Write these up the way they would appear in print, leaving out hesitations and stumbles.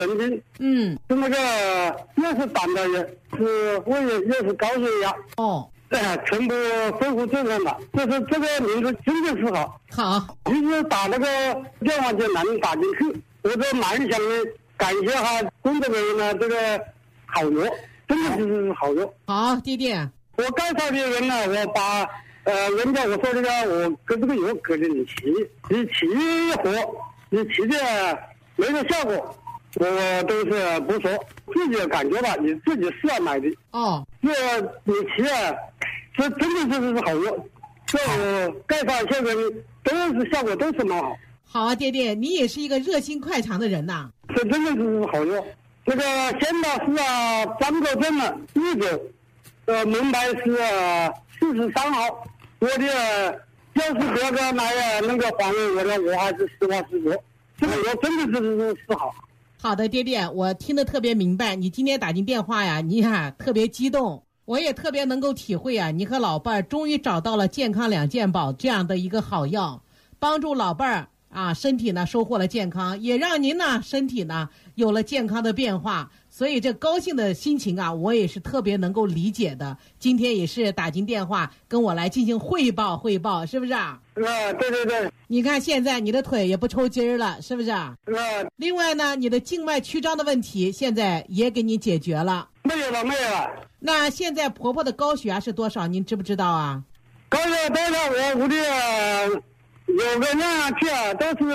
神经，是那个又是胆道炎，是胃炎，又是高血压。全部恢复正常了。就是这个名字真的是好。 好， 一直打那个电话就能打进去，我都蛮想感谢哈工作人员呢，这个好药，真的是好药。 好，弟弟， 我介绍的人呢，我把人家我说这个我跟这个药给了你骑一盒，你骑的没有效果，我都是不说，自己感觉吧，你自己是要买的。这你骑啊，这真的是好药。这我介绍现在都是效果都是蛮好。 好啊，爹爹，你也是一个热心快肠的人呐。 这真的是好药。这个先导是张国正的19，门牌是43号。我的要是这个来那个还原我还是实话实说，这个药真的是好。 好的，爹爹，我听得特别明白。你今天打进电话呀，你特别激动。我也特别能够体会啊，你和老伴儿终于找到了健康两件宝这样的一个好药，帮助老伴儿身体呢收获了健康，也让您呢身体呢有了健康的变化。所以这高兴的心情啊，我也是特别能够理解的。今天也是打进电话跟我来进行汇报，是不是啊？ 对。 你看现在你的腿也不抽筋儿了，是不是啊？另外呢，你的静脉曲张的问题现在也给你解决了。 没有了。 那现在婆婆的高血压是多少？您知不知道啊？ 高血压多少？我的有个量去都是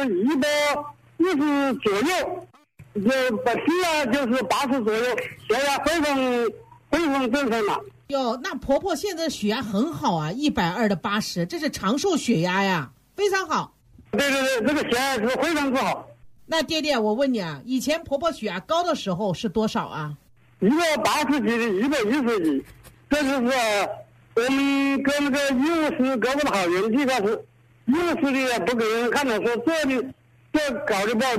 110左右，就本身就是80左右，血压恢复正常了。 哟，那婆婆现在血压很好啊，120的80，这是长寿血压呀，非常好。 对，这个血压是非常之好。 那爹爹，我问你啊，以前婆婆血压高的时候是多少啊 ？180几的110几，这就是我们跟那个医务室搞不好人，这个是医务室里不给人看的，说这搞的不好，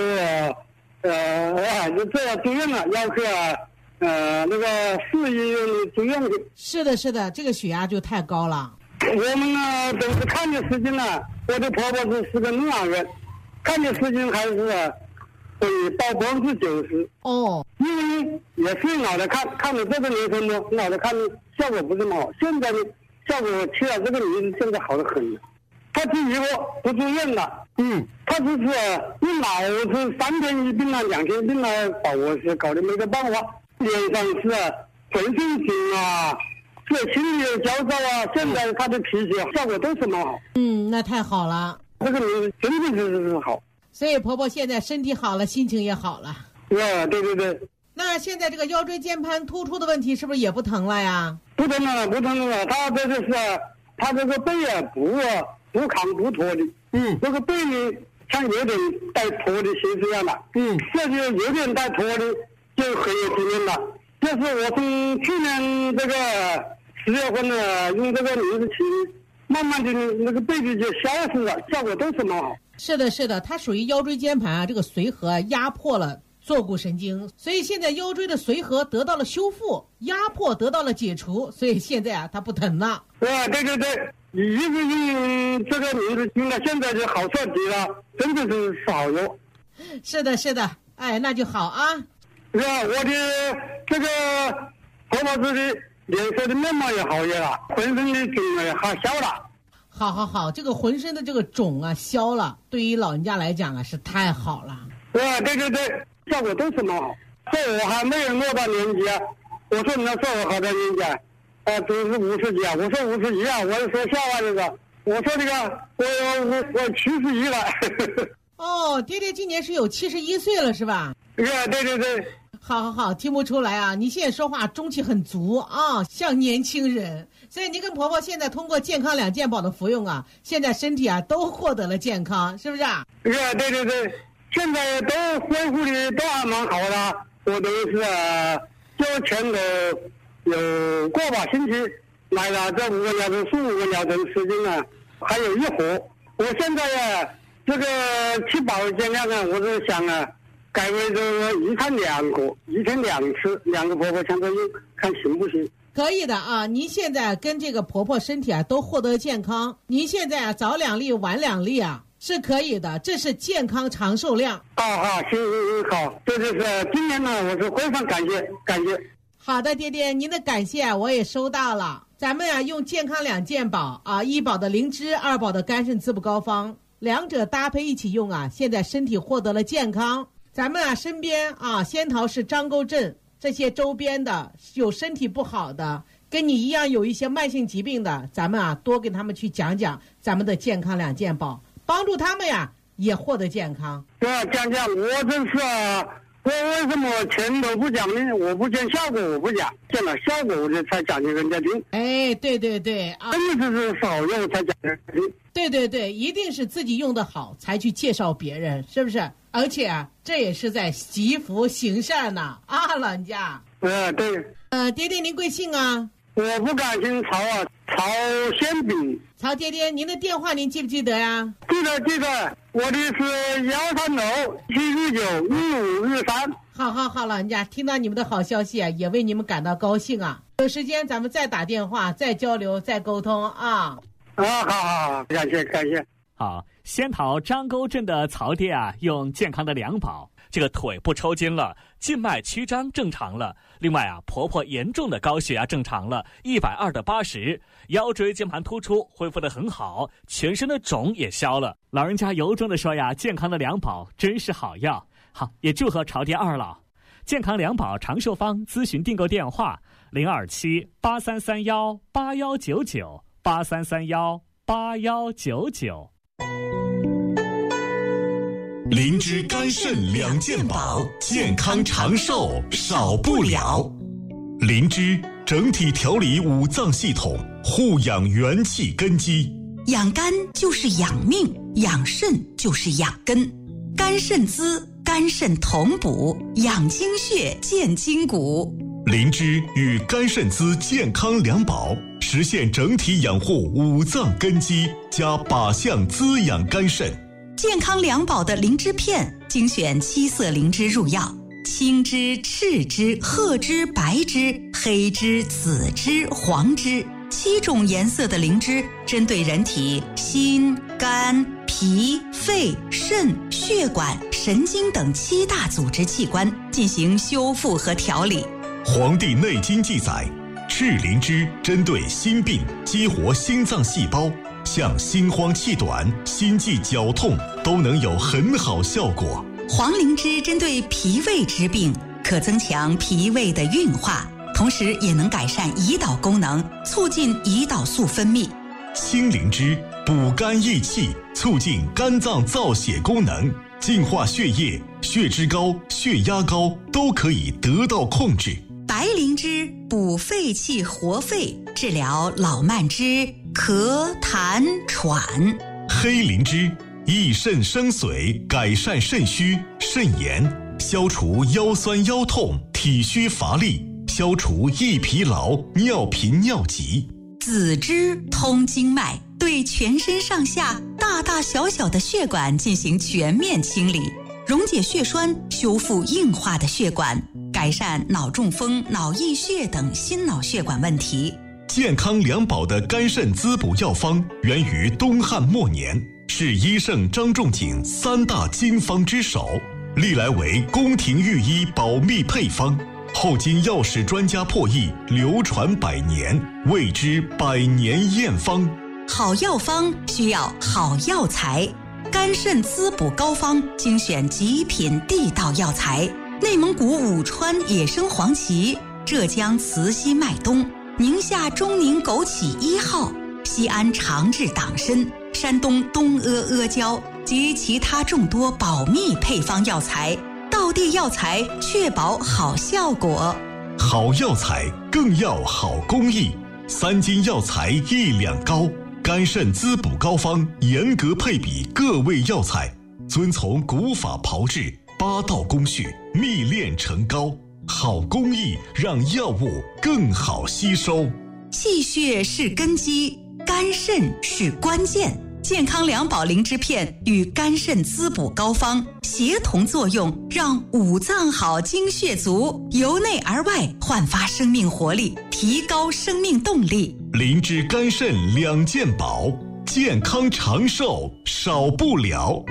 就这样住院了，要去那个市医院住院去。 是的，这个血压就太高了。 我们呢都是看的时间呢，我的婆婆是个婴儿人，看的时间还是会到90%。因为也是老的看了这个年龄呢，老的看效果不是蛮好。现在的效果去了这个年龄现在好得很了。他第一个不住院了，他只是一老是3天一病了，2天一病了，把我是搞得没个办法。脸上是浑身紧啊，这心里焦躁啊，现在他的脾气效果都是蛮好。 那太好了， 这个名字真的是好。所以婆婆现在身体好了，心情也好了。 对。 那现在这个腰椎间盘突出的问题是不是也不疼了呀？ 不疼了，他这个是他这个背不扛不脱的，这个背呢像有点带脱的形式一样的，这就有点带脱的就很有经验了。就是我从去年这个10月份呢，用这个名字起，慢慢的那个背就消失了，效果都是蛮好。 是的，它属于腰椎间盘这个髓核压迫了坐骨神经，所以现在腰椎的髓核得到了修复，压迫得到了解除，所以现在它不疼了。 对，你一直用这个名字听了，现在就好彻底了，真的是好哟。 是的，那就好啊。 我的这个婆婆自己脸色的面貌也好些了，浑身的肿也好消了。 好，这个浑身的这个肿啊消了，对于老人家来讲是太好了。 对，效果都是蛮好。这我还没有落到年纪啊，我说你要说我好大年纪啊，都是50几啊，我说51啊，我是说笑话这个，我说这个我71了。 爹爹今年是有71岁了是吧？ 对。 好，听不出来啊，你现在说话中气很足啊，像年轻人。所以您跟婆婆现在通过健康两件宝的服用啊，现在身体都获得了健康，是不是啊？ 对，现在都恢复的都还蛮好的，我都是就前头有个把星期来了这5个疗程15个疗程时间呢，还有一盒。我现在这个吃保健量呢，我是想改为这个一餐2个，一天2次，2个婆婆相当于看行不行？ 可以的啊，您现在跟这个婆婆身体都获得健康，您现在早2粒晚2粒是可以的，这是健康长寿量。 好，行，好，这就是今年呢，我是非常感谢。 好的，爹爹，您的感谢我也收到了。咱们用健康2件宝啊，一宝的灵芝，二宝的肝肾滋补膏方，两者搭配一起用啊，现在身体获得了健康。咱们身边仙桃市张沟镇这些周边的有身体不好的，跟你一样有一些慢性疾病的，咱们多跟他们去讲讲咱们的健康2件宝，帮助他们也获得健康。 对，讲，我真是我为什么前头不讲呢？我不讲效果，我不讲，讲了效果我就才讲给人家听。 哎，对真的是少用才讲给人家听。对，一定是自己用的好才去介绍别人，是不是？而且这也是在积福行善呢老人家。 对。 爹爹您贵姓啊？ 我不敢姓曹曹先炳。 曹爹爹，您的电话您记不记得呀？ 记得，我的是130-799-1513。 好，老人家听到你们的好消息也为你们感到高兴啊！有时间咱们再打电话，再交流，再沟通啊！ 好，感谢。 好，仙桃张沟镇的曹爹用健康的2宝，这个腿不抽筋了，静脉曲张正常了，另外婆婆严重的高血压正常了，120/80，腰椎间盘突出恢复得很好，全身的肿也消了。老人家由衷的说健康的2宝真是好药。好，也祝贺曹爹二老。健康2宝长寿方咨询订购电话027-8331-8199，8331-8199。 灵芝肝肾2件宝，健康长寿少不了。灵芝整体调理5脏系统，护养元气根基。 养肝就是养命，养肾就是养根。肝肾滋，肝肾同补，养精血，健筋骨。 灵芝与肝肾滋健康2宝，实现整体养护5脏根基，加靶向滋养肝肾。 健康2宝的灵芝片，精选7色灵芝入药，青芝、赤芝、褐芝、白芝、黑芝、紫芝、黄芝7种颜色的灵芝，针对人体心、肝、脾、肺、肾、血管、神经等7大组织器官进行修复和调理。 《黄帝内经》记载，赤灵芝针对心病，激活心脏细胞，像心慌气短、心悸绞痛都能有很好效果。 黄灵芝针对脾胃之病，可增强脾胃的运化，同时也能改善胰岛功能，促进胰岛素分泌。 青灵芝补肝益气，促进肝脏造血功能，净化血液，血脂高、血压高都可以得到控制。 白灵芝补肺气活肺，治疗老慢支、咳痰喘。 黑灵芝益肾生髓，改善肾虚肾炎，消除腰酸腰痛、体虚乏力，消除易疲劳、尿频尿急。 紫芝通经脉，对全身上下大大小小的血管进行全面清理，溶解血栓，修复硬化的血管，改善脑中风、脑溢血等心脑血管问题。 健康2宝的肝肾滋补药方源于东汉末年，是医圣张仲景3大经方之首，历来为宫廷御医保密配方，后经药史专家破译，流传100年，谓之100年验方。 好药方需要好药材，肝肾滋补膏方精选极品地道药材，内蒙古武川野生黄芪，浙江慈溪麦冬，宁夏中宁枸杞1号，西安长治党参，山东东阿阿胶及其他众多保密配方药材，道地药材，确保好效果。 好药材更要好工艺，3斤药材1两膏，肝肾滋补膏方严格配比各味药材，遵从古法炮制8道工序，密炼成膏。好工艺让药物更好吸收。 气血是根基，肝肾是关键。健康2宝灵芝片与肝肾滋补膏方协同作用，让5脏好、精血足，由内而外焕发生命活力，提高生命动力。 灵芝肝肾2件宝， 健康长寿少不了。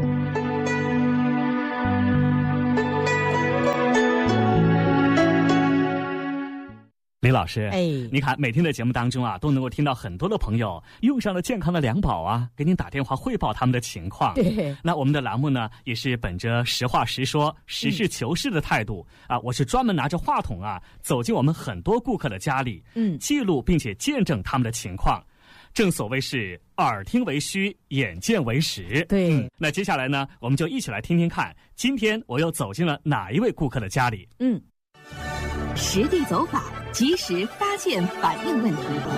李老师，你看每天的节目当中啊，都能够听到很多的朋友用上了健康的良宝啊，给您打电话汇报他们的情况。 对， 那我们的栏目呢，也是本着实话实说、实事求是的态度啊，我是专门拿着话筒啊，走进我们很多顾客的家里，记录并且见证他们的情况。正所谓是耳听为虚，眼见为实。 对， 那接下来呢，我们就一起来听听看，今天我又走进了哪一位顾客的家里？ 实地走访，及时发现反映问题。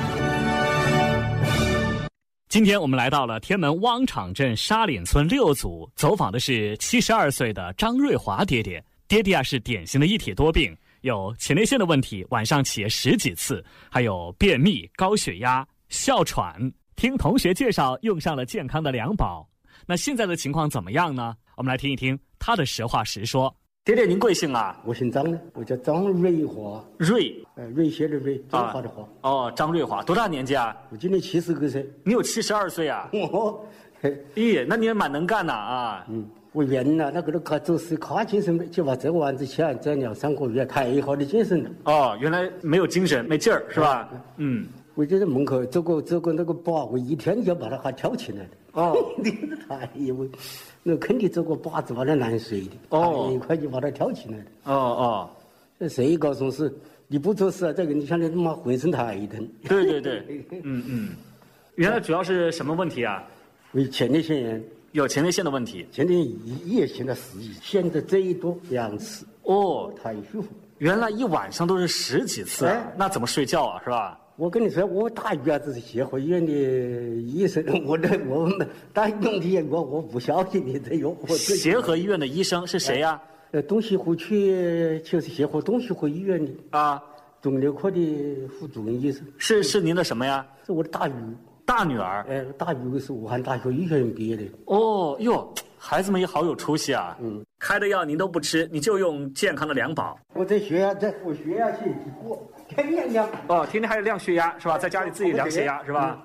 今天我们来到了天门汪场镇沙岭村6组，走访的是72岁的张瑞华爹爹。爹爹啊是典型的一体多病，有前列腺的问题，晚上起10几次，还有便秘、高血压、哮喘。听同学介绍，用上了健康的良宝。那现在的情况怎么样呢？我们来听一听他的实话实说。爹爹，您贵姓啊？ 我姓张呢，我叫张瑞华。 瑞， 瑞雪的瑞，张华的华。 哦，张瑞华，多大年纪啊？ 我今年70多岁。 你有72岁啊？咦，那你也蛮能干的啊。 我原来那个都做事卡精神的，就把这个丸子钱这2、3个月太好的精神了。 哦，原来没有精神，没劲儿是吧？ 我就在门口走过那个靶，我一天就把它还挑起来的。你太我那肯定走过靶子把它难睡的。太快就把它挑起来的。这谁告诉是你不做事啊？这个你想你他妈浑身太疼。 对。原来主要是什么问题啊？ 为前列腺炎。 有前列腺的问题。 前列腺也现在10亿，现在最多2次。太舒服。 原来一晚上都是10几次，那怎么睡觉啊？是吧？ 我跟你说，我大院子是协和医院的医生，我们打用的药我不晓得你这药。 协和医院的医生是谁呀？ 东西湖区就是协和东西湖医院的肿瘤科的副主任医生。 是您的什么呀？ 是我的大女儿。 大女是武汉大学医学院毕业的。 孩子们也好有出息啊。开的药您都不吃，你就用健康的良宝。 我血压计过，天天量。 天天还得量血压是吧？在家里自己量血压是吧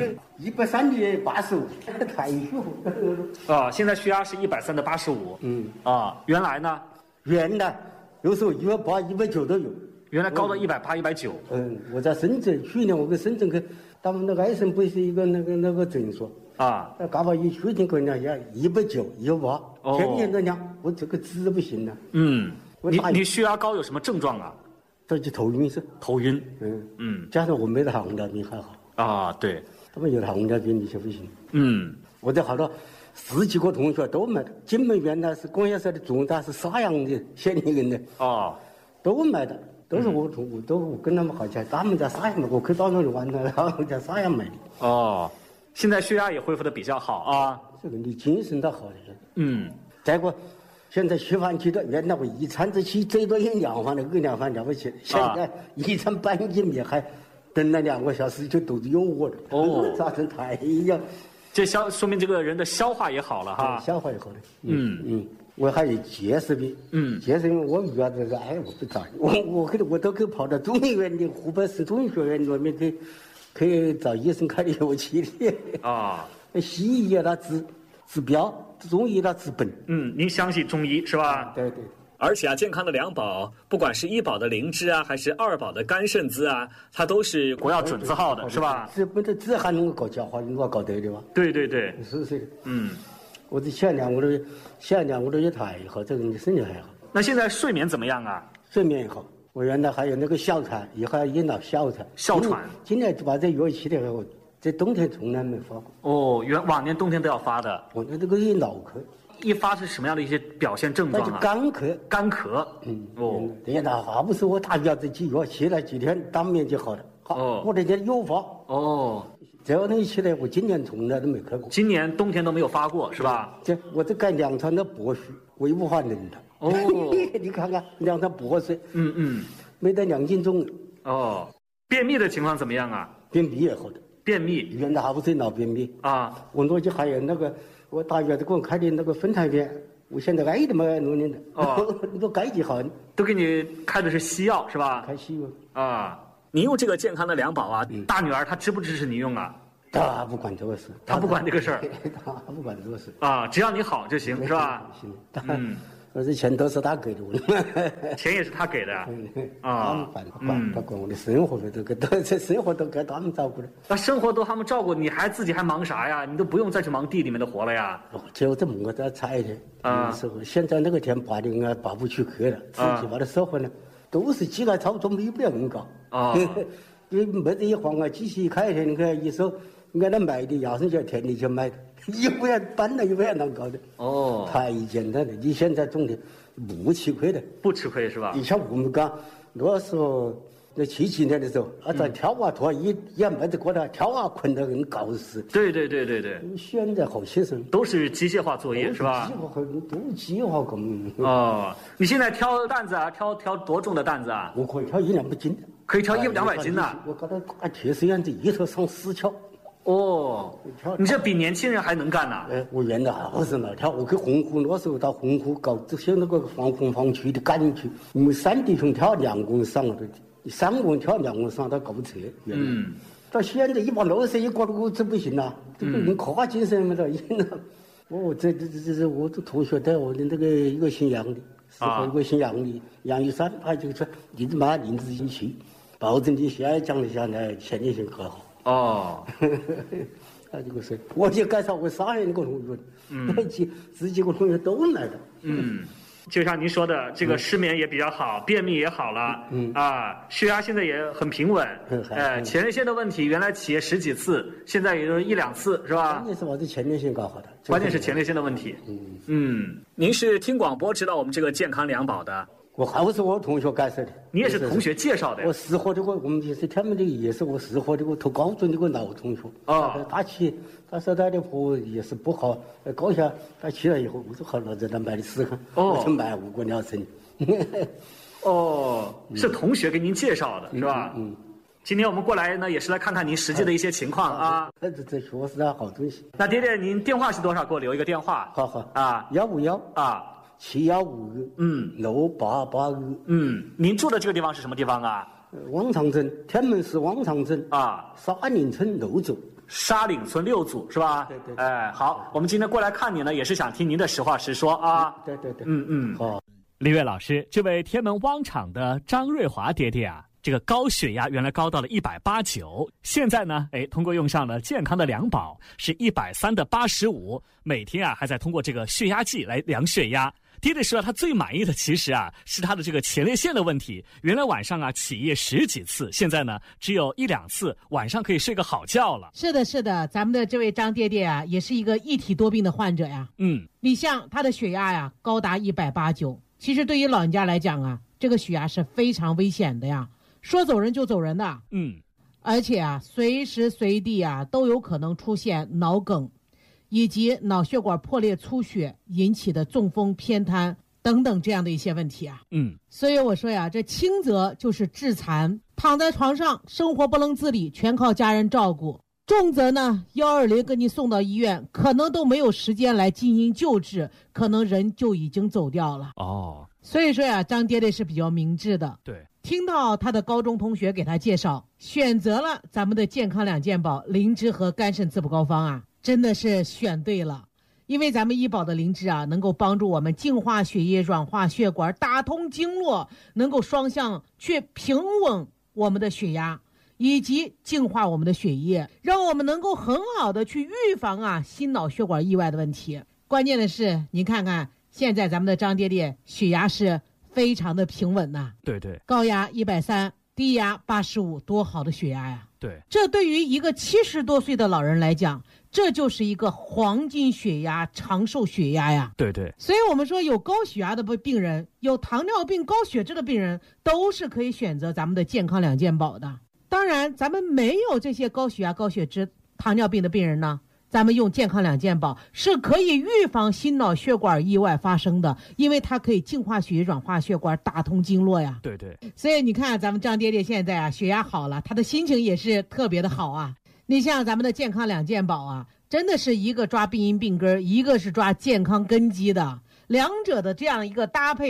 ？130的85，太舒服。 现在血压是130的85。原来呢？ 原来有时候180、190都有。 原来高到180、190。 我在深圳，去年我跟深圳去，他们那个爱生不是一个那个诊所。刚好一去年跟人家190、180，天天在量，我这个值不行了。 你血压高有什么症状啊？ 这就头晕是。 头晕。 加上我没得糖尿病还好。 对。 他们有糖尿病你就不行。我这好多10几个同学都买的，金门原来是广药社的中大是沙洋的县里人的。都买的。都是我跟他们好起来，他们在沙洋买，我去到那里玩了，然后在沙洋买的。 现在血压也恢复的比较好啊。 这个你精神倒好了。再过，现在吃饭期的，原来我一餐只吃最多2饭的，个2饭了不起。现在一餐半斤米还等了2个小时就肚子有我了。咋成太阳？ 这说明这个人的消化也好了哈。 消化也好了。我还有结石病。结石病我遇到这个我不找我都去跑到中医院的湖北省中医学院里面去找医生开的药去的。西医也它治标，中医它治本。 您相信中医是吧？ 对。 而且健康的良宝，不管是医保的灵芝啊，还是2保的肝肾滋啊，它都是国药准字号的，是吧？ 这不是只还能够搞消化，你搞搞对的吧？ 对。 是。我这血压我都也太好，这个你身体还好。 那现在睡眠怎么样啊？ 睡眠也好。我原来还有那个哮喘，以后也闹哮喘。今年就把这药吃了，我这冬天从来没发过。 往年冬天都要发的。 我这个也脑壳。 一发是什么样的一些表现症状啊？ 那就干咳。对呀，那还不是我大院子吃药吃了几天，当面就好了。我这点又发。这样东西起来，我今年从来都没开过。 今年冬天都没有发过，是吧？ 我这盖2床的薄水，我又不发冷的。你看看2床薄水。没得2斤重。 便秘的情况怎么样啊？ 便秘也好的。 便秘原来还不是闹便秘我那就还有那个我大院子给我开的那个分台片，我现在挨的嘛弄的。都改几好。 都给你开的是西药是吧？ 开西药。 您用这个健康的良宝啊，大女儿她支不支持你用啊？ 他不管这个事， 他不管这个事儿， 他不管这个事啊，只要你好就行，是吧？ 行，这钱都是他给的， 钱也是他给的啊。他管我的生活费这生活都该他们照顾的。 那生活都他们照顾，你自己还忙啥呀？你都不用再去忙地里面的活了呀。 就这么我在猜的时候，现在那个田拔的拔不出去了，自己把的收获呢，都是机械操作，没不了很高因为没这一晃啊，机器一开起，你看一手，按那卖的压上去田里去买的，一不要搬了，一不要啷搞的。太简单了。你现在种的不吃亏的， 不吃亏是吧？ 你像我们讲那时候，那70年的时候，咱挑拖一麦子过来，挑捆得跟搞死。 对。 现在好些人都是机械化作业是吧？ 都机械化工。 你现在挑担子挑多重的担子啊？ 我可以挑100-200斤的。 可以挑100-200斤的。 我搞到大铁丝样子，一头上4挑。 你这比年轻人还能干呢。 我原来好生了挑，我去洪湖那时候到洪湖搞这些那个防洪防区的赶去，我们3弟兄挑2公上，我都3个人挑2公上，他搞不成。到现在160一个都这不行了，这个人可精神了，已经了。这我都同学带我的那个一个姓杨的，一个姓杨的，杨玉山，他就说你他妈林子进去，保证你现在讲的下来前列腺可好。他这个是，我就介绍我3人那个同学，自己个同学都来的。 就像您说的，这个失眠也比较好，便秘也好了，血压现在也很平稳，前列腺的问题原来起10几次，现在也就是1-2次，是吧？ 关键是把这前列腺搞好的， 关键是前列腺的问题。您是听广播知道我们这个健康2宝的？ 我还不是我同学介绍的。 你也是同学介绍的呀？ 我适合的我们就是他们的也是我适合的读高中的老同学。他说他的货也是不好，搞下他去了以后，我就好了，在那买的时候，我就买5个疗程。 是同学给您介绍的，是吧？今天我们过来呢，也是来看看您实际的一些情况啊。 这确实好东西。 那爹爹，您电话是多少？给我留一个电话。 好1517156885。 您住的这个地方是什么地方啊？ 汪长镇，天门市汪长镇沙岭村6组。 沙岭村6组是吧？ 对。 好，我们今天过来看你呢，也是想听您的实话实说啊。 对。 好。李月老师，这位天门汪厂的张瑞华爹爹啊，这个高血压原来高到了189，现在呢，通过用上了健康的2宝，是130的85，每天还在通过这个血压计来量血压。爹爹说他最满意的其实是他的这个前列腺的问题，原来晚上起夜10几次，现在呢只有1-2次，晚上可以睡个好觉了。 是的，咱们的这位张爹爹也是一个一体多病的患者呀。你像他的血压高达189，其实对于老人家来讲这个血压是非常危险的呀，说走人就走人的。而且随时随地都有可能出现脑梗，以及脑血管破裂出血引起的中风偏瘫等等这样的一些问题所以我说这轻则就是致残，躺在床上生活不能自理，全靠家人照顾；重则呢120给你送到医院，可能都没有时间来进行救治，可能人就已经走掉了。所以说张爹爹是比较明智的。 对， 听到他的高中同学给他介绍，选择了咱们的健康2健宝灵芝和肝肾滋补膏方真的是选对了。因为咱们医宝的灵芝能够帮助我们净化血液、软化血管、打通经络，能够双向去平稳我们的血压，以及净化我们的血液，让我们能够很好的去预防心脑血管意外的问题。关键的是您看看现在咱们的张爹爹血压是非常的平稳对， 高压130，低压85，多好的血压呀！ 对， 这对于一个70多岁的老人来讲，这就是一个黄金血压、长寿血压呀！ 对， 所以我们说有高血压的病人，有糖尿病、高血脂的病人，都是可以选择咱们的健康2健宝的。当然，咱们没有这些高血压、高血脂、糖尿病的病人呢，咱们用健康2健宝是可以预防心脑血管意外发生的，因为它可以净化血液、软化血管、打通经络呀。 对， 所以你看咱们张爹爹现在血压好了，他的心情也是特别的好你像咱们的健康2健宝真的是一个抓病因病根，一个是抓健康根基的，两者的这样一个搭配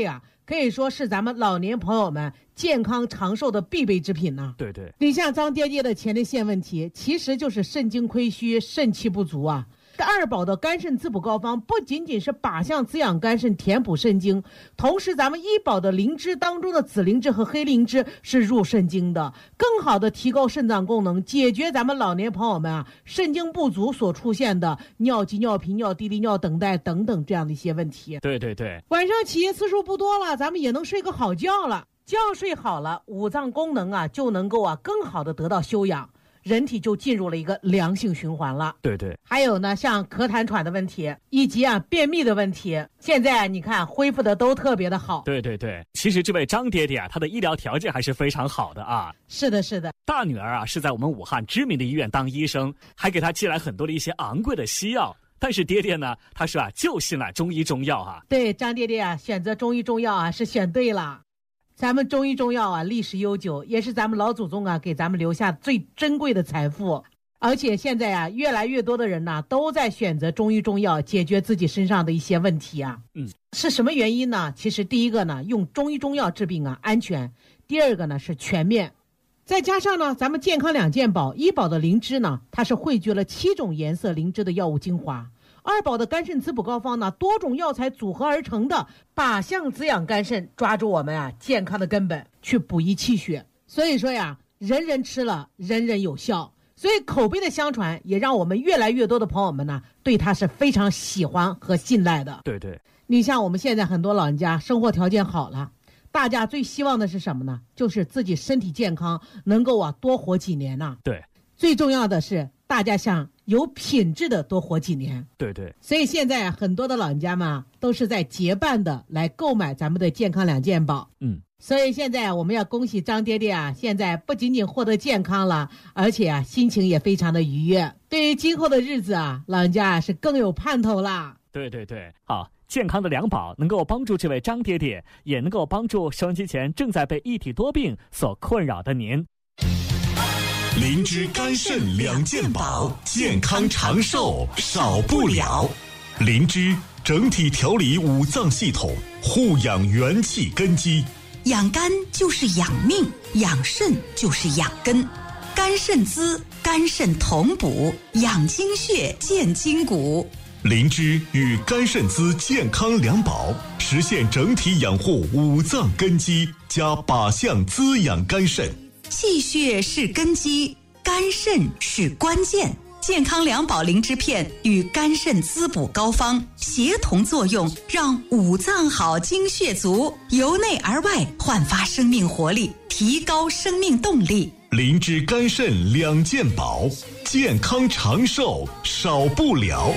可以说是咱们老年朋友们健康长寿的必备之品呢。 对对， 你像张爹爹的前列腺问题，其实就是肾精亏虚、肾气不足啊。二宝的肝肾滋补膏方不仅仅是靶向滋养肝肾、填补肾精，同时咱们医保的灵芝当中的紫灵芝和黑灵芝是入肾精的，更好的提高肾脏功能，解决咱们老年朋友们啊肾精不足所出现的尿急、尿频、尿滴滴、尿等待等等这样的一些问题。 对对对， 晚上起夜次数不多了，咱们也能睡个好觉了。觉睡好了，五脏功能啊就能够啊更好的得到休养。人体就进入了一个良性循环了。 对对， 还有呢，像咳痰喘的问题，以及啊便秘的问题，现在你看恢复的都特别的好。 对对对，其实这位张爹爹啊，他的医疗条件还是非常好的啊。 是的，是的。 大女儿啊是在我们武汉知名的医院当医生，还给他寄来很多的一些昂贵的西药。但是爹爹呢，他说啊就信赖中医中药啊。 对，张爹爹啊选择中医中药啊是选对了。咱们中医中药啊历史悠久，也是咱们老祖宗啊给咱们留下最珍贵的财富。而且现在啊越来越多的人呢都在选择中医中药解决自己身上的一些问题啊。是什么原因呢？其实第一个呢，用中医中药治病啊安全；第二个呢是全面。再加上呢，咱们健康两件宝，医保的灵芝呢，它是汇聚了7种颜色灵芝的药物精华。二宝的肝肾滋补膏方呢，多种药材组合而成的，靶向滋养肝肾，抓住我们啊健康的根本，去补益气血。所以说呀，人人吃了，人人有效。所以口碑的相传，也让我们越来越多的朋友们呢，对它是非常喜欢和信赖的。 对对， 你像我们现在很多老人家生活条件好了，大家最希望的是什么呢？就是自己身体健康，能够啊多活几年呐。 对， 最重要的是大家想有品质的多活几年。 对对， 所以现在很多的老人家们都是在结伴的来购买咱们的健康两件宝。所以现在我们要恭喜张爹爹啊，现在不仅仅获得健康了，而且啊心情也非常的愉悦。对于今后的日子啊，老人家是更有盼头啦。 对对对，好，健康的两宝能够帮助这位张爹爹，也能够帮助收音机前正在被一体多病所困扰的您。 灵芝肝肾两件宝，健康长寿少不了。灵芝整体调理五脏系统，护养元气根基。 养肝就是养命，养肾就是养根。肝肾滋，肝肾同补，养精血，健筋骨。 灵芝与肝肾滋健康两宝，实现整体养护五脏根基，加靶向滋养肝肾。 气血是根基，肝肾是关键。健康两宝灵芝片与肝肾滋补膏方协同作用，让五脏好、精血足，由内而外焕发生命活力，提高生命动力。 灵芝肝肾两件宝，健康长寿少不了。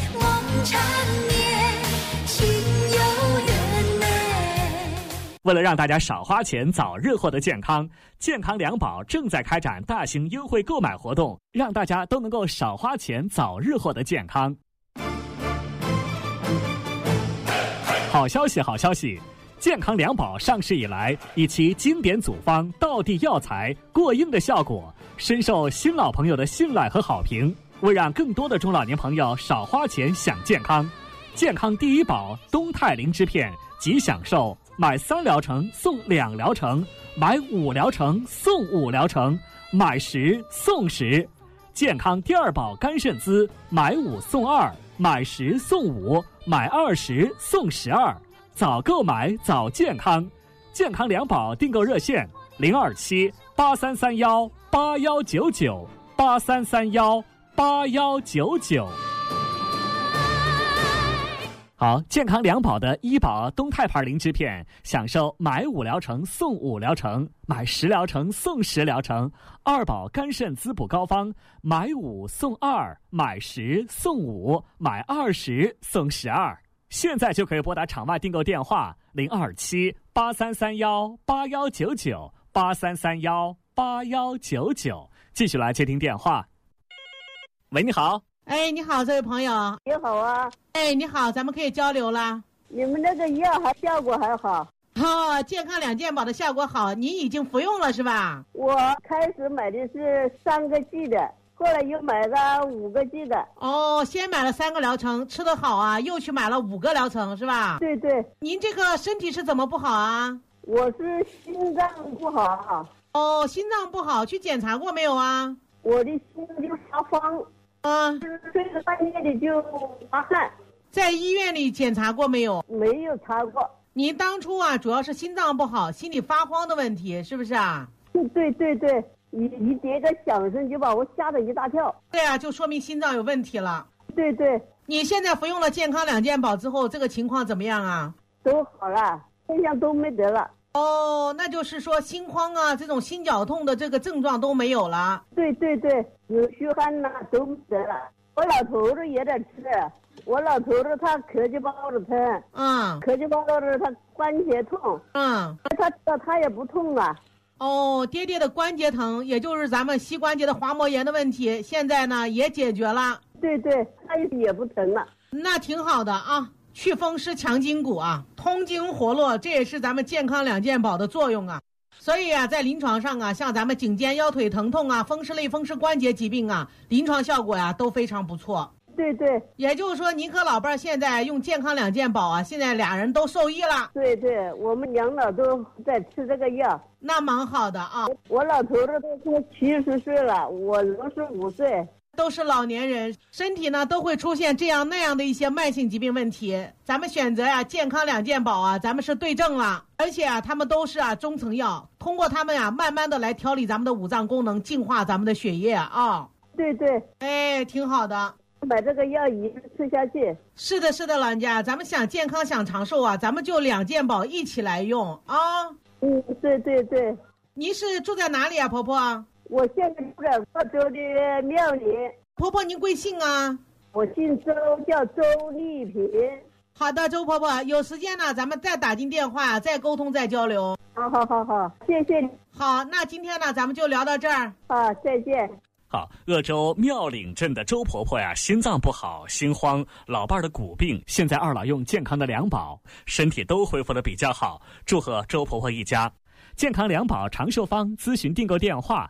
为了让大家少花钱，早日获得健康，健康两宝正在开展大型优惠购买活动，让大家都能够少花钱，早日获得健康。好消息，好消息！健康两宝上市以来，以其经典组方、道地药材、过硬的效果，深受新老朋友的信赖和好评。为让更多的中老年朋友少花钱享健康，健康第一宝东肽灵芝片即享受买3疗程送2疗程，买5疗程送5疗程，买10送10。健康第二宝肝肾滋，买5送2，买10送5，买20送12。早购买早健康，健康两宝订购热线027-8331-8199，8331-8199。好，健康两宝的医保东肽牌灵芝片，享受买5疗程送5疗程，买10疗程送10疗程。二宝肝肾滋补膏方，买5送2，买10送5，买20送12。现在就可以拨打场外订购电话027-8331-8199，8331-8199。继续来接听电话。喂，你好。 哎，你好，这位朋友。 你好啊。 哎，你好，咱们可以交流了。 你们那个药还效果还好。 健康两件宝的效果好，您已经服用了是吧？ 我开始买的是3个剂的，后后来又买了5个剂的。 哦，先买了3个疗程，吃得好啊，又去买了5个疗程，是吧？ 对对。 您这个身体是怎么不好啊？ 我是心脏不好。 哦，心脏不好，去检查过没有啊？ 我的心就发慌，睡着半夜里就发汗。 在医院里检查过没有？ 没有查过。 您当初啊，主要是心脏不好，心里发慌的问题，是不是啊？ 对对对，一叠个响声就把我吓得一大跳。 对啊，就说明心脏有问题了。 对对。 你现在服用了健康2件宝之后，这个情况怎么样啊？ 都好了，现象都没得了。 哦，那就是说心慌啊，这种心绞痛的这个症状都没有了。 对对对，有虚汗呐，都没得了。我老头子也得吃，我老头子他咳气包子疼，咳气包子他关节痛，他也不痛了。 哦，爹爹的关节疼，也就是咱们膝关节的滑膜炎的问题，现在呢也解决了。 对对，他也不疼了。 那挺好的啊。祛风湿强筋骨啊，通经活络，这也是咱们健康2件宝的作用啊。所以啊，在临床上啊，像咱们颈肩腰腿疼痛啊、风湿类风湿关节疾病啊，临床效果呀都非常不错。 对对， 也就是说，您和老伴儿现在用健康2件宝啊，现在俩人都受益了。 对对，我们两老都在吃这个药， 那蛮好的啊。 我老头子都70岁了，我65岁。 都是老年人，身体呢都会出现这样那样的一些慢性疾病问题。咱们选择呀健康2件宝啊，咱们是对症了，而且啊他们都是中成药，通过他们呀慢慢的来调理咱们的五脏功能，净化咱们的血液啊。 对对， 哎，挺好的。 把这个药一直吃下去。 是的，是的，老人家，咱们想健康想长寿啊，咱们就2件宝一起来用啊。 对对对。 您是住在哪里啊，婆婆？ 我现在住在鄂州的庙里。 婆婆，您贵姓啊？ 我姓周，叫周丽萍。 好的，周婆婆，有时间呢，咱们再打进电话，再沟通，再交流。 好，谢谢你。 好，那今天呢，咱们就聊到这儿。 好，再见。 好，鄂州庙岭镇的周婆婆呀，心脏不好，心慌，老伴儿的骨病，现在2老用健康的2宝，身体都恢复得比较好，祝贺周婆婆一家。健康2宝长寿方咨询订购电话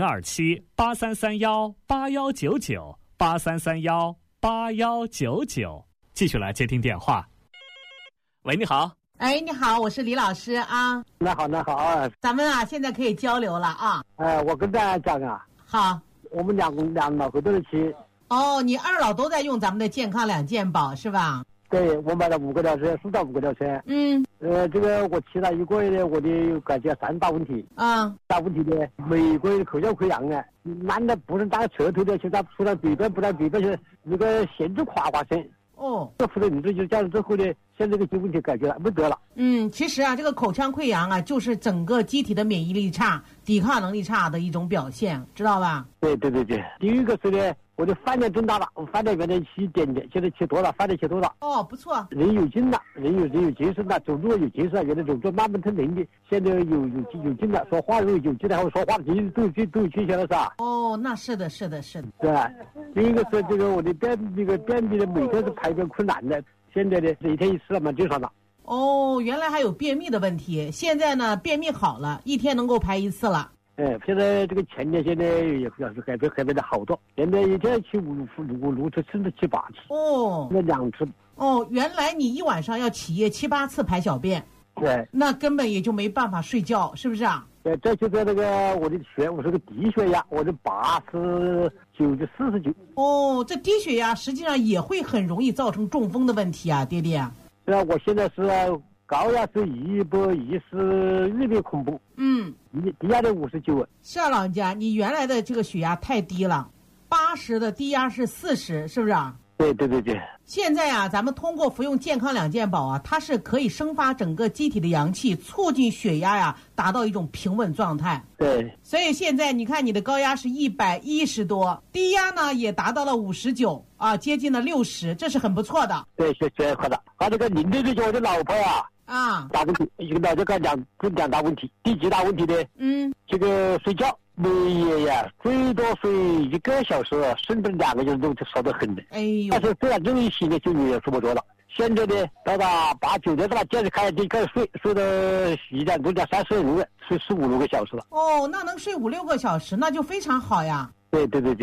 027-8331-8199，8331-8199。继续来接听电话。喂，你好。 哎，你好，我是李老师啊。 那好啊。 咱们啊，现在可以交流了啊。 我跟大家讲啊。 好。 我们两老都在吃。 哦，你2老都在用咱们的健康2件宝是吧？ 对，我买了5个疗程，4到5个疗程。这个我吃了1个月呢，我的感觉3大问题。大问题呢，每个月口腔溃疡啊，慢的不是打舌头的，现在除了嘴边不但嘴边是那个弦子夸声。这服了你这就加了之后呢，现在这个问题感觉没得了。 其实啊，这个口腔溃疡啊，就是整个机体的免疫力差、抵抗能力差的一种表现，知道吧？对。 第一个是呢，我的饭量增大了，我饭量原来吃1点点，现在吃多了，饭量吃多了。 不错。 人有劲了，人有精神了，走路有精神，原来走路慢腾腾的，现在有劲了，说话有劲了，还有说话的劲都有缺陷了，是吧？ 那是的。 对吧？第一个是这个我的便秘的每天是排便困难的，现在呢是1天1次了，蛮正常的。 原来还有便秘的问题，现在呢便秘好了，1天能够排1次了。 现在这个前列腺呢也是改变的好多，现在1天去5次，甚至7、8次。那2次。 原来你一晚上要起夜7、8次排小便。 对。那根本也就没办法睡觉，是不是啊？ 对，这就在那个我是个低血压，我的89就49。 这低血压实际上也会很容易造成中风的问题啊，爹爹。 对啊，我现在是高压是110，特别恐怖。低压的59。 是啊，老人家，你原来的这个血压太低了，80的低压是40，是不是啊？ 对。 现在啊，咱们通过服用健康2件宝啊，它是可以生发整个机体的阳气，促进血压呀达到一种平稳状态。 对。 所以现在你看你的高压是110多，低压呢也达到了59啊，接近了60，这是很不错的。 对，是好的。这个您这个我的老婆大问题，一个老这个两大问题。第几大问题呢？这个睡觉。每夜呀，最多睡1个小时，甚至2个小时都少得很的。但是这样这一些呢就也睡不着了。现在呢，到了8、9点了，接着开始睡到1点多点30分了，睡15、16个小时了。 那能睡5、6个小时，那就非常好呀。 对。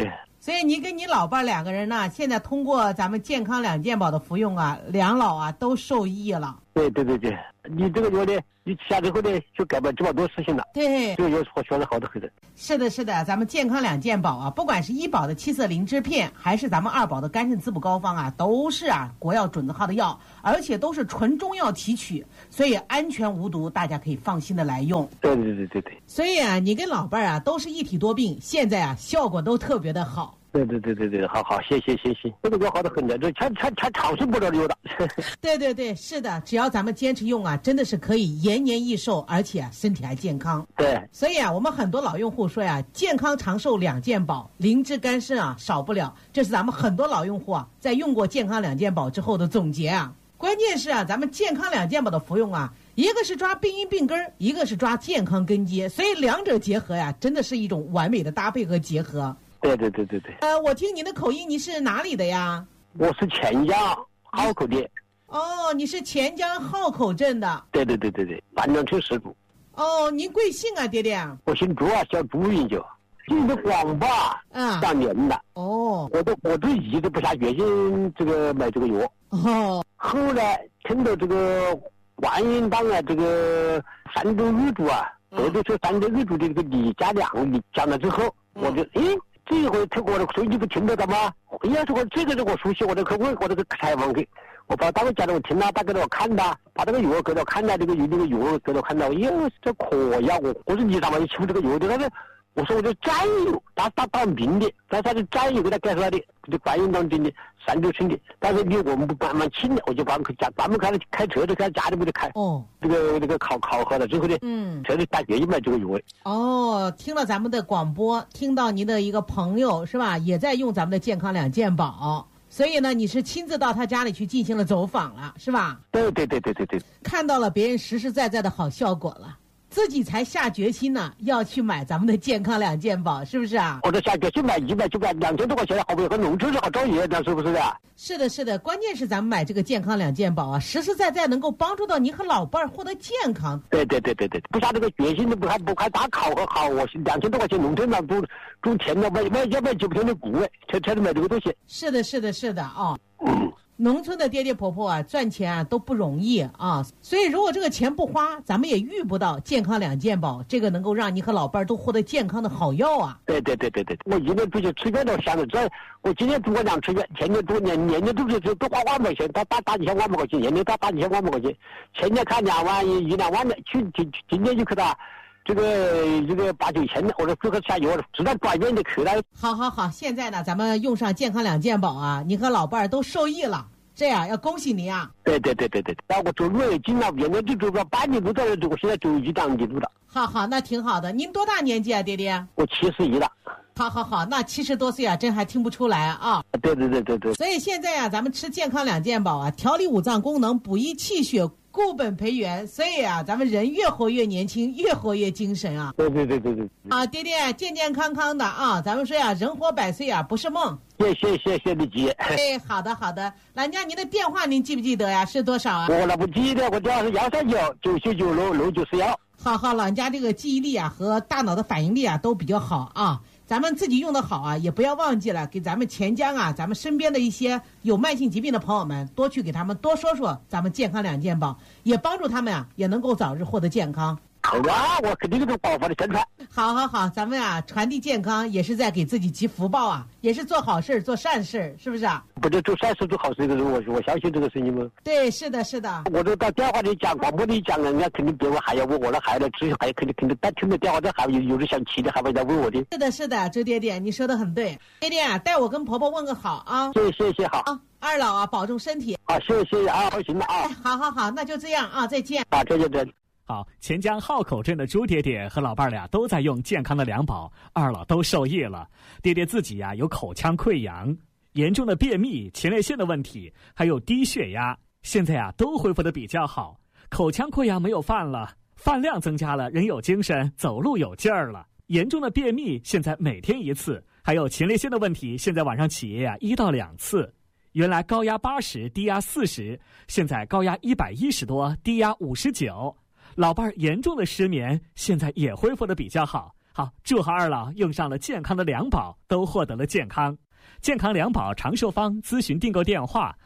所以你跟你老伴2个人呢，现在通过咱们健康2件宝的服用啊，两老啊都受益了。 对，你这个药呢，你吃下之后呢，就改变这么多事情了。 对， 这个药确实好得很的。 是的，咱们健康2件宝啊，不管是1宝的7色灵芝片，还是咱们2宝的肝肾滋补膏方啊，都是国药准字号的药，而且都是纯中药提取，所以安全无毒，大家可以放心的来用。 对。 所以啊，你跟老伴啊都是一体多病，现在啊效果都特别的好。 对，好，谢谢，这个药好得很的，这全长寿不了的有的。 对，是的，只要咱们坚持用啊，真的是可以延年益寿，而且身体还健康。 对， 所以啊，我们很多老用户说呀，健康长寿2件宝，灵芝肝肾啊少不了，这是咱们很多老用户啊在用过健康2件宝之后的总结啊。关键是啊，咱们健康2件宝的服用啊，一个是抓病因病根，一个是抓健康根基，所以2者结合呀，真的是一种完美的搭配和结合。 对。 我听您的口音，你是哪里的呀？ 我是钱江号口的。 哦，你是钱江号口镇的。 对，板梁村10组。 哦，您贵姓啊，爹爹？ 我姓朱啊，叫朱云就。进的广吧，3年了。 哦， 我都一直不下决心买这个药。 哦， 后来听到这个观音党啊，这个山州日主啊，或者说山州日主的这个李家良讲了之后，我就这一回听我的手机不听到的吗？也是我这个是我熟悉，我这个采访给，我把他们讲的我听了，他给我看的，把这个药给我看了，这个药给我看到，这可呀，我说你咋么去这个药的？他说。我说我就战友，他当兵的，但是他是战友给他介绍的，就观音当兵的，山州村的。但是我们不慢慢请的，我就把他们开车就在家里面就开。哦，这个考核了之后呢，车子大学就买这个药。 哦，听了咱们的广播，听到您的一个朋友是吧，也在用咱们的健康2件宝。所以呢，你是亲自到他家里去进行了走访了，是吧？ 对。 看到了别人实实在在的好效果了。自己才下决心呢，要去买咱们的健康2件宝，是不是啊？ 我这下决心买100就买2000多块钱，好不好？和农村是好找业的，是不是啊？ 是的，关键是咱们买这个健康2件宝啊，实实在在能够帮助到您和老伴儿获得健康。 对，不下这个决心的不还打考核好，我2000多块钱农村那种田的买几天的股哎，才买这个东西。 是的啊。农村的爹爹婆婆啊，赚钱啊都不容易啊，所以如果这个钱不花，咱们也遇不到健康2件宝这个能够让你和老伴儿都获得健康的好药啊。 对，我一年出去吃饭都想着这，我今年住过2次院，前年住年都花2万块钱，他打几千万块钱，年年打几千万块钱，前年看2万1-2万的，今年就给他。这个8、9千的，或者各个下药，实在转变的去了。 好，现在呢，咱们用上健康2件宝啊，你和老伴儿都受益了，这样要恭喜您啊！ 对，然后我走路也经常，原来就走个半年不到的走，我现在走1档地路了。 好，那挺好的。您多大年纪啊，爹爹？ 我71了。 好，那70多岁啊，真还听不出来啊。 对。 所以现在啊，咱们吃健康2件宝啊，调理5脏功能，补益气血。固本培元，所以啊，咱们人越活越年轻，越活越精神啊！ 对。 啊，爹爹健健康康的啊！咱们说呀，人活100岁啊，不是梦。 谢谢你姐。 哎，好的。老人家，您的电话您记不记得呀？是多少啊？ 我那不记得，我电话是139-996-6941。 好，老人家这个记忆力啊和大脑的反应力啊都比较好啊。咱们自己用的好啊，也不要忘记了给咱们钱江啊，咱们身边的一些有慢性疾病的朋友们，多去给他们多说说咱们健康2件宝，也帮助他们啊，也能够早日获得健康。 好啊，我肯定是爆发的宣传。 好，咱们啊传递健康，也是在给自己积福报啊，也是做好事做善事，是不是啊？ 不是做善事做好事的人，我相信这个事情吗？ 对，是的。 我都到电话里讲，广播里讲，人家肯定别问，还要问我了，还要吃，还肯定但听着电话，这还有的想骑的，还会再问我的。 是的，周爹爹，你说的很对。爹爹啊，带我跟婆婆问个好啊。 谢好。 2老啊，保重身体。 谢啊，行了啊。 好，那就这样啊，再见。 再见。 好，钱江号口镇的朱爹爹和老伴俩都在用健康的2宝，2老都受益了。爹爹自己呀有口腔溃疡、严重的便秘、前列腺的问题，还有低血压，现在啊都恢复得比较好。口腔溃疡没有犯了，饭量增加了，人有精神，走路有劲儿了。严重的便秘现在每天1次，还有前列腺的问题，现在晚上起夜1到2次。原来高压80，低压40，现在高压110多，低压59。老伴儿严重的失眠，现在也恢复得比较好， 好，祝贺二老用上了健康的两宝，都获得了健康。健康两宝长寿方咨询订购电话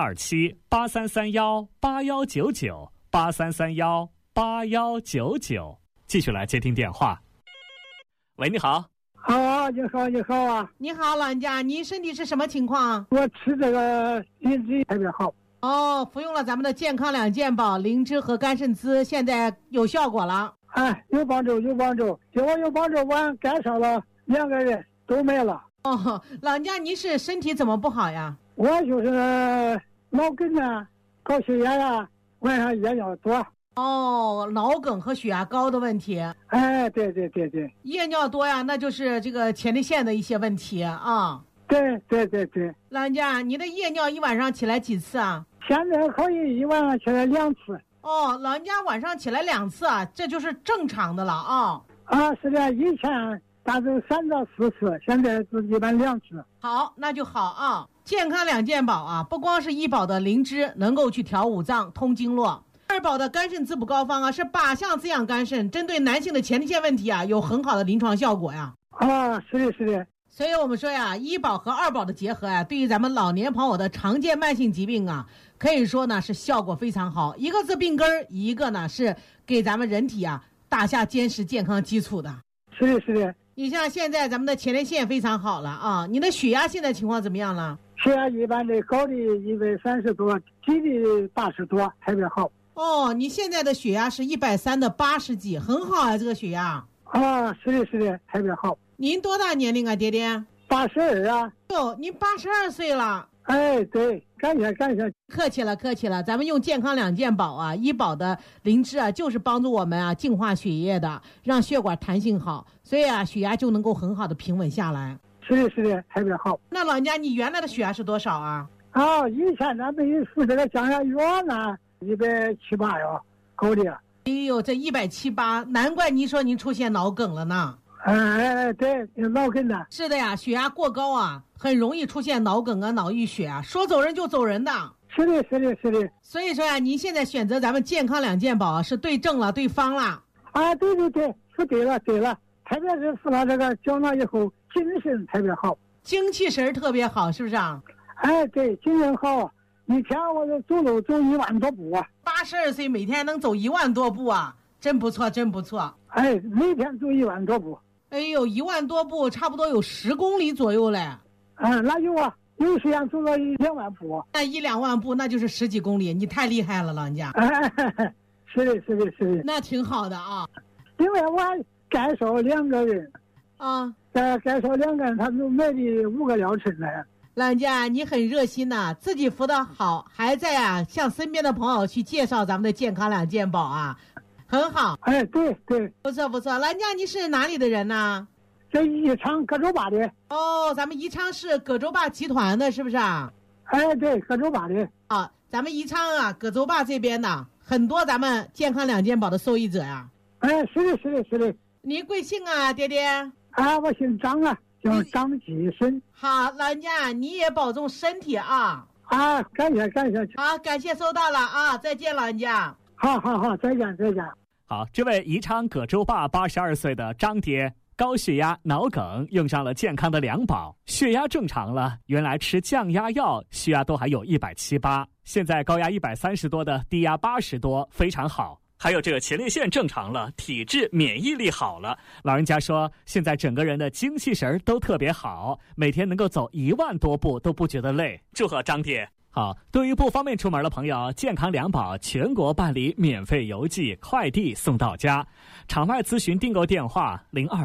：027-8331-8199，8331-8199。继续来接听电话。喂，你好。 好，你好，你好啊！ 你好，老人家，您身体是什么情况？ 我吃这个灵芝特别好。 哦，服用了咱们的健康两件宝灵芝和甘肾滋，现在有效果了。 哎，有帮助，有帮助。结果有帮助，我干烧了2个月都没了。 哦，老人家，您是身体怎么不好呀？ 我就是脑梗啊，高血压呀，晚上夜尿多。 哦，脑梗和血压高的问题。 哎，对对对对。 夜尿多呀，那就是这个前列腺的一些问题啊。 对对对对。 老人家，你的夜尿一晚上起来几次啊？ 现在可以一晚上起来2次。 哦，老人家晚上起来2次啊，这就是正常的了啊。 啊，是的，以前大致3到4次，现在是一般2次。 好，那就好啊。健康两件宝啊，不光是1宝的灵芝能够去调五脏、通经络，2宝的甘肾滋补膏方啊，是靶向滋养肝肾，针对男性的前列腺问题啊，有很好的临床效果呀。 啊，是的，是的。 所以我们说呀，1宝和2宝的结合啊，对于咱们老年朋友的常见慢性疾病啊，可以说呢是效果非常好。一个是病根儿，一个呢是给咱们人体啊打下坚实健康基础的。 是的，是的。 你像现在咱们的前列腺非常好了啊，你的血压现在情况怎么样了？ 血压一般的，高的130多，低的80多，特别好。 哦，你现在的血压是130的80几，很好啊，这个血压。 啊，是的，是的，特别好。 您多大年龄啊，爹爹 ？82啊。 哟，您82岁了。 哎，对，感谢感谢。 客气了，客气了。咱们用健康两件宝啊，1宝的灵芝啊，就是帮助我们啊净化血液的，让血管弹性好，所以啊血压就能够很好的平稳下来。 是的，是的，特别好。 那老人家，你原来的血压是多少啊？ 啊，以前咱们服这个降压药呢，170、8呀，高的。 哎呦，这170、8，难怪您说您出现脑梗了呢。 哎，对，脑梗的。 是的呀，血压过高啊，很容易出现脑梗啊、脑溢血啊，说走人就走人的。 是的，是的，是的。 所以说呀，您现在选择咱们健康两件宝啊，是对症了，对方了。 啊，对对对，是对了，对了。特别是服了这个胶囊以后，精神特别好， 精气神特别好，是不是啊？ 哎，对，精神好。一天我就走路走1万多步啊。 82岁每天能走1万多步啊，真不错，真不错。 哎，每天走1万多步。 哎呦，1万多步，差不多有10公里左右嘞。 那有啊，有时间走了2万步。 那1、2万步，那就是10几公里，你太厉害了，老人家。 哎，是的，是的，是的。 那挺好的啊。 因为我干烧2个人。 啊。 干烧2个人，他就买的5个疗程来。 老人家，你很热心呐，自己服的好，还在啊向身边的朋友去介绍咱们的健康两件宝啊，很好。 哎，对对， 不错不错。老人家，你是哪里的人呢？ 这宜昌葛洲坝的。 哦，咱们宜昌是葛洲坝集团的，是不是啊？ 哎，对，葛洲坝的。 啊，咱们宜昌啊，葛洲坝这边的很多咱们健康两件宝的受益者呀。 哎，是的，是的，是的。 您贵姓啊，爹爹？ 啊，我姓张啊。叫张继生。 好，老人家你也保重身体啊！ 啊，感谢感谢。 好，感谢收到了啊！再见，老人家。 好好好，再见再见。 好，这位宜昌葛洲坝82岁的张爹，高血压、脑梗，用上了健康的两宝，血压正常了。原来吃降压药，血压都还有170、8，现在高压130多的，低压80多，非常好。还有这个前列腺正常了，体质免疫力好了。老人家说，现在整个人的精气神都特别好，每天能够走1万多步都不觉得累。祝贺张爹！好，对于不方便出门的朋友，健康两宝全国办理免费邮寄快递送到家。场外咨询订购电话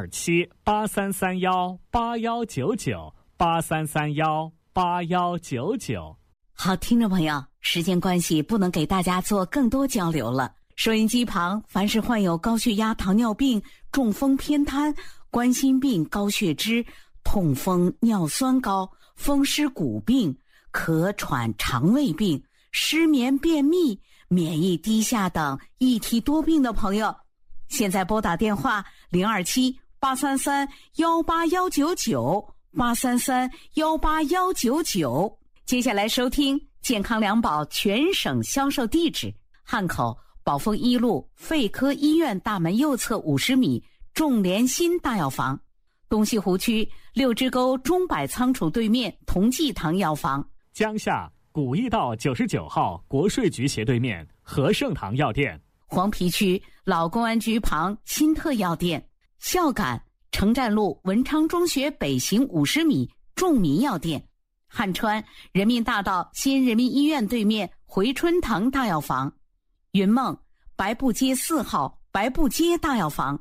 ：027-8331-8199，8331-8199。 好，听众朋友，时间关系，不能给大家做更多交流了。收音机旁，凡是患有高血压、糖尿病、中风偏瘫、冠心病、高血脂、痛风、尿酸高、风湿骨病、咳喘、肠胃病、失眠、便秘、免疫低下等一体多病的朋友，现在拨打电话027-833-18199，833-18199。接下来收听健康两宝全省销售地址：汉口宝丰1路肺科医院大门右侧50米众联心大药房，东西湖区六支沟中百仓储对面同济堂药房， 江夏古驿道99号国税局斜对面和盛堂药店， 黄陂区老公安局旁新特药店，孝感城站路文昌中学北行50米众民药店，汉川人民大道新人民医院对面回春堂大药房，云梦白布街4号白布街大药房，